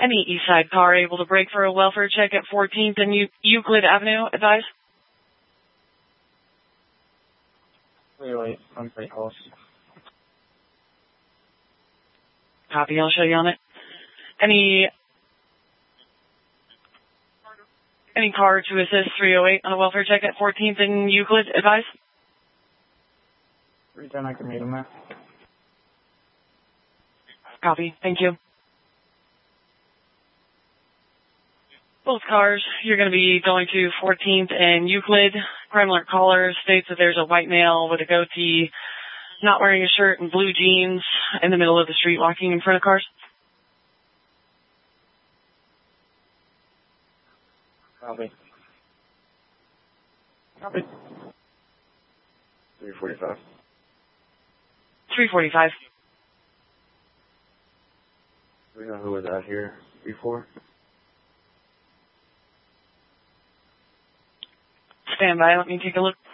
Any east side car able to brake for a welfare check at 14th and Euclid Avenue, advise? Wait, I'm pretty close. Copy, I'll show you on it. Any car to assist 308 on a welfare check at 14th and Euclid, advise? 310, I can meet him there. Copy, thank you. Both cars, you're going to be going to 14th and Euclid. Crime alert caller states that there's a white male with a goatee, not wearing a shirt and blue jeans in the middle of the street walking in front of cars. Copy. 345. 345. Do we know who was out here before? Stand by, let me take a look.